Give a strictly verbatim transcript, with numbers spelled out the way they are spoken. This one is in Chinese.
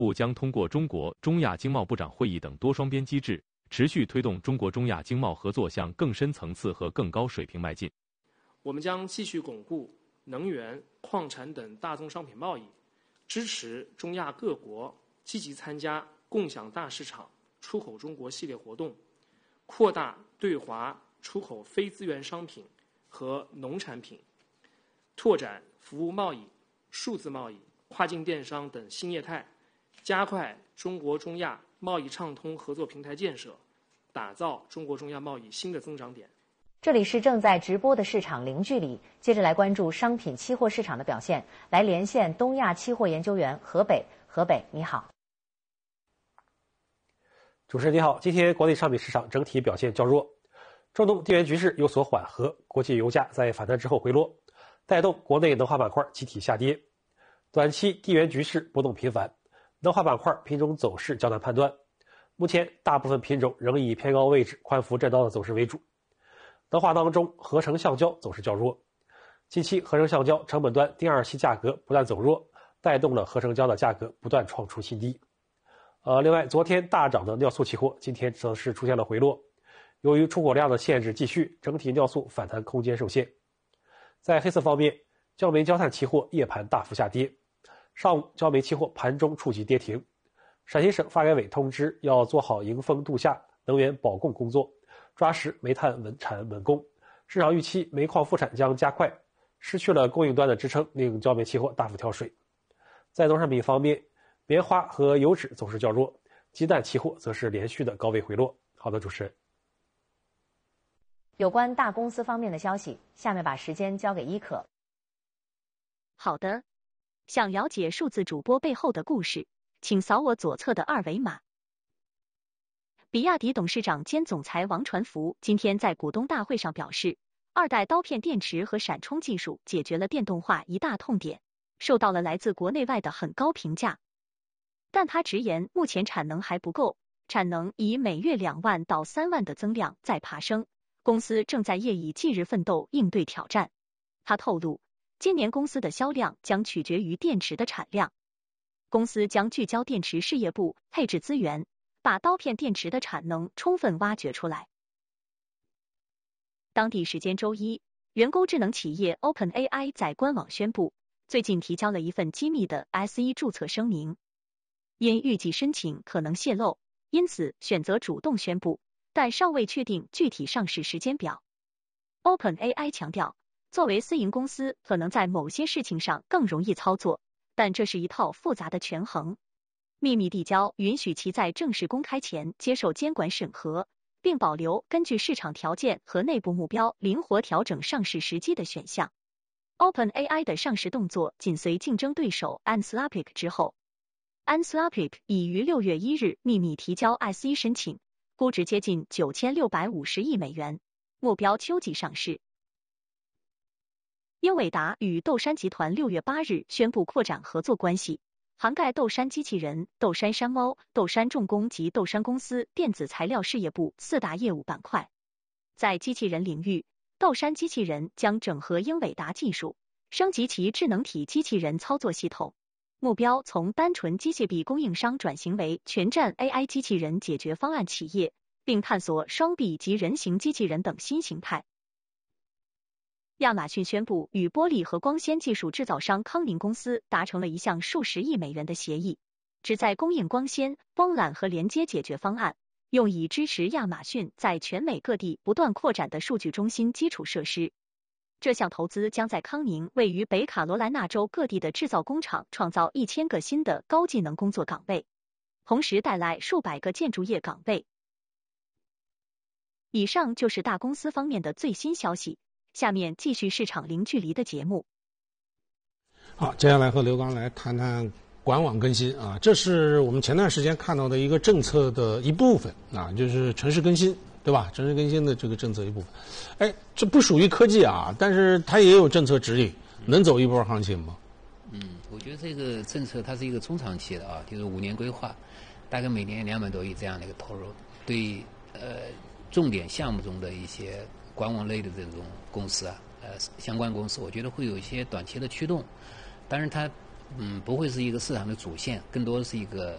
部将通过中国中亚经贸部长会议等多双边机制，持续推动中国中亚经贸合作向更深层次和更高水平迈进。 我们将继续巩固能源、矿产等大宗商品贸易，支持中亚各国积极参加共享大市场、出口中国系列活动，扩大对华出口非资源商品和农产品，拓展服务贸易、数字贸易、跨境电商等新业态，加快中国中亚贸易畅通合作平台建设，打造中国中亚贸易新的增长点。 这里是正在直播的市场零距离，接着来关注商品期货市场的表现。来连线东亚期货研究员何北，何北你好。 主持人你好，今天国内商品市场整体表现较弱，中东地缘局势有所缓和，国际油价在反弹之后回落，带动国内能化板块集体下跌。短期地缘局势波动频繁，能化板块品种走势较难判断，目前大部分品种仍以偏高位置宽幅震荡的走势为主。能化当中，合成橡胶走势较弱。近期合成橡胶成本端第二期价格不断走弱，带动了合成胶的价格不断创出新低。呃，另外，昨天大涨的尿素期货今天则是出现了回落，由于出口量的限制继续，整体尿素反弹空间受限。在黑色方面，焦煤焦炭期货夜盘大幅下跌，上午焦煤期货盘中触及跌停。陕西省发改委通知要做好迎峰度夏能源保供工作，抓实煤炭稳产稳供，市场预期煤矿复产将加快，失去了供应端的支撑，令焦煤期货大幅跳水。在农产品方面，棉花和油脂走势较弱，鸡蛋期货则是连续的高位回落。好的，主持人。 有关大公司方面的消息，下面把时间交给伊可。 好的，想了解数字主播背后的故事，请扫我左侧的二维码。比亚迪董事长兼总裁王传福今天在股东大会上表示，二代刀片电池和闪充技术解决了电动化一大痛点，受到了来自国内外的很高评价。但他直言，目前产能还不够，产能以每月两万到三万的增量在爬升，公司正在夜以继日奋斗应对挑战。他透露，今年公司的销量将取决于电池的产量，公司将聚焦电池事业部，配置资源，把刀片电池的产能充分挖掘出来。当地时间周一，人工智能企业 OpenAI 在官网宣布，最近提交了一份机密的 S 一 注册声明，因预计申请可能泄露，因此选择主动宣布，但尚未确定具体上市时间表。OpenAI 强调，作为私营公司，可能在某些事情上更容易操作，但这是一套复杂的权衡。秘密递交允许其在正式公开前接受监管审核，并保留根据市场条件和内部目标灵活调整上市时机的选项。OpenAI 的上市动作紧随竞争对手 Anthropic 之后。Anthropic 已于六月一日秘密提交 S 一 申请，估值接近九千六百五十亿美元，目标秋季上市。英伟达与豆山集团六月八日宣布扩展合作关系，涵盖豆山机器人、豆山山猫、豆山重工及豆山公司电子材料事业部四大业务板块。在机器人领域，豆山机器人将整合英伟达技术，升级其智能体机器人操作系统，目标从单纯机械臂供应商转型为全站 A I 机器人解决方案企业，并探索双臂及人形机器人等新形态。亚马逊宣布与玻璃和光纤技术制造商康宁公司达成了一项数十亿美元的协议，旨在供应光纤、光缆和连接解决方案，用以支持亚马逊在全美各地不断扩展的数据中心基础设施。这项投资将在康宁位于北卡罗来纳州各地的制造工厂创造一千个新的高技能工作岗位，同时带来数百个建筑业岗位。以上就是大公司方面的最新消息。下面继续市场零距离的节目。 好，接下来和刘刚来谈谈管网更新啊，这是我们前段时间看到的一个政策的一部分啊，就是城市更新，对吧？城市更新的这个政策一部分。哎，这不属于科技啊，但是它也有政策指引，能走一波行情吗？ 嗯，我觉得这个政策它是一个中长期的啊，就是五年规划，大概每年两百多亿这样的一个投入，对呃重点项目中的一些管网类的这种公司啊，呃，相关公司，我觉得会有一些短期的驱动。当然，它嗯，不会是一个市场的主线，更多的是一个